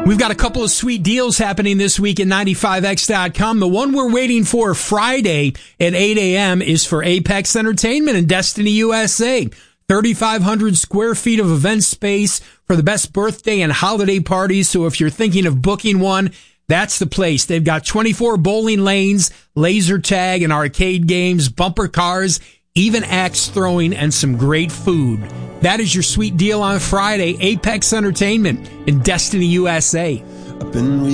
We've got a couple of sweet deals happening this week at 95X.com. The one we're waiting for Friday at 8 a.m. is for Apex Entertainment in Destiny, USA. 3,500 square feet of event space for the best birthday and holiday parties. So if you're thinking of booking one, that's the place. They've got 24 bowling lanes, laser tag and arcade games, bumper cars, even axe throwing, and some great food. That is your sweet deal on Friday. Apex Entertainment in Destiny, USA.